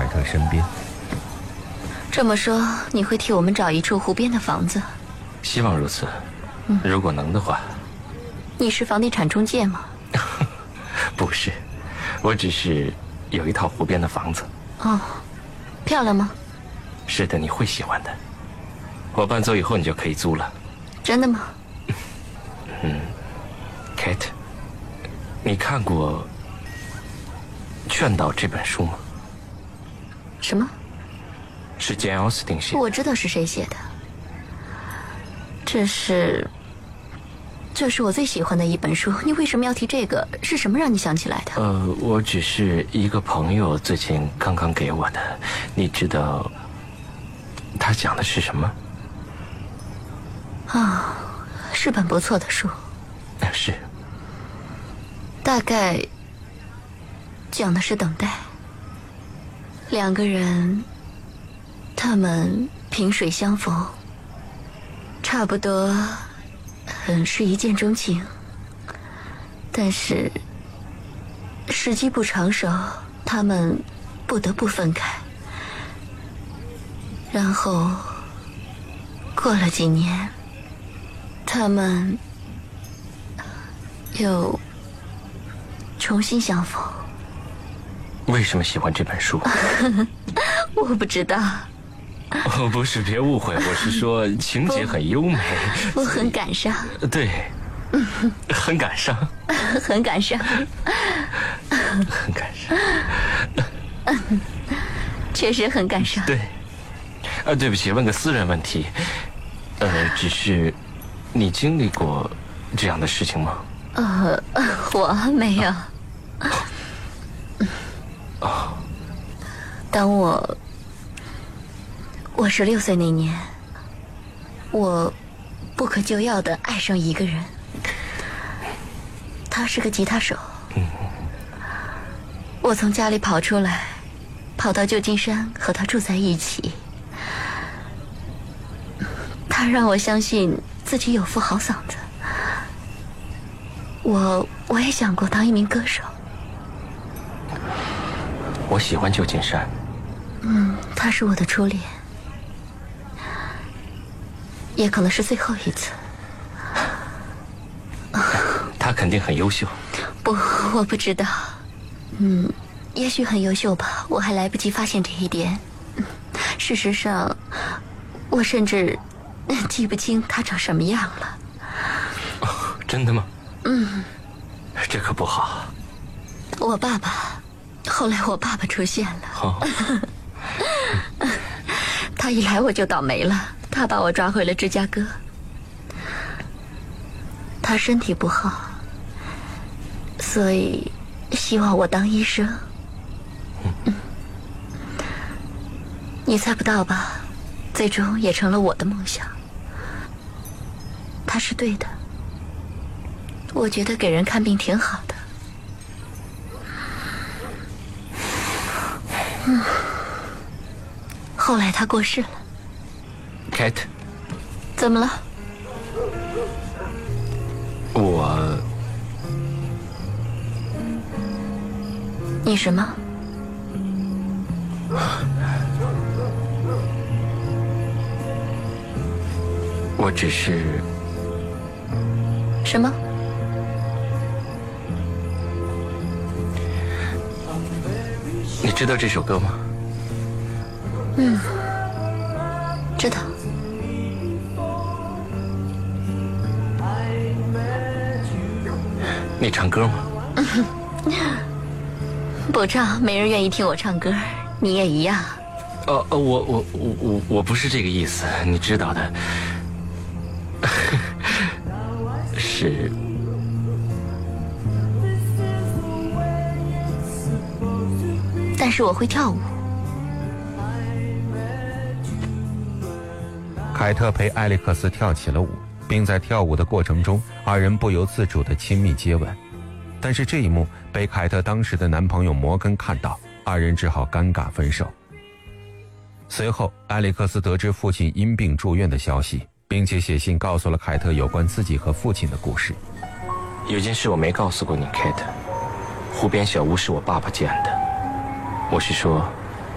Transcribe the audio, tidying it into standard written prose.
特身边。 这么说，你会替我们找一处湖边的房子？ 希望如此，如果能的话。 你是房地产中介吗？ 不是，我只是有一套湖边的房子。 哦，漂亮吗？ 是的，你会喜欢的。我搬走以后，你就可以租了。 真的吗 ？Kate， 你看过《劝导》这本书吗？ 什么？ 是简·奥斯汀写的。 我知道是谁写的。这是我最喜欢的一本书。你为什么要提这个？是什么让你想起来的？ 我只是一个朋友最近刚刚给我的。你知道他讲的是什么？ 是本不错的书。 是。 大概讲的是等待。两个人，他们萍水相逢，差不多是一见钟情，但是时机不成熟，他们不得不分开。然后过了几年，他们又重新相逢。 为什么喜欢这本书？ 我不知道。 不是，别误会，我是说情节很优美。 我很感伤。 对，很感伤。 很感伤。 很感伤。 确实很感伤。 对。对不起，问个私人问题。只是你经历过这样的事情吗？ 我没有。当我16岁那年，我不可救药地爱上一个人。他是个吉他手。我从家里跑出来，跑到旧金山和他住在一起。他让我相信自己有副好嗓子。我也想过当一名歌手。 我喜欢旧金山。 他是我的初恋，也可能是最后一次。 他肯定很优秀。 不，我不知道。也许很优秀吧，我还来不及发现这一点。事实上，我甚至记不清他长什么样了。 真的吗？这可不好。 后来我爸爸出现了。他一来我就倒霉了，他把我抓回了芝加哥。他身体不好，所以希望我当医生。你猜不到吧？最终也成了我的梦想。他是对的，我觉得给人看病挺好的。后来他过世了。 Kate， 怎么了？你什么？ 我只是…… 什么？ 你知道这首歌吗？ 知道。 你唱歌吗？ 不唱，没人愿意听我唱歌，你也一样。 我不是这个意思，你知道的。是。 但是我会跳舞。 凯特陪艾利克斯跳起了舞，并在跳舞的过程中，二人不由自主的亲密接吻。但是这一幕被凯特当时的男朋友摩根看到，二人只好尴尬分手。随后，艾利克斯得知父亲因病住院的消息，并且写信告诉了凯特有关自己和父亲的故事。 有件事我没告诉过你 ，Kate。湖边小屋是我爸爸建的，我是说，